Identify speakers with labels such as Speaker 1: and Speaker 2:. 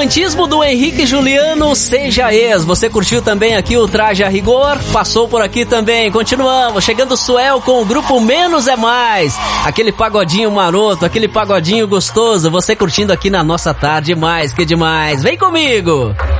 Speaker 1: Romantismo do Henrique Juliano, Seja Ex. Você curtiu também aqui o Traje a Rigor? Passou por aqui também. Continuamos. Chegando o Suel com o grupo Menos é Mais. Aquele pagodinho maroto, aquele pagodinho gostoso. Você curtindo aqui na nossa tarde. Mais que demais. Vem comigo!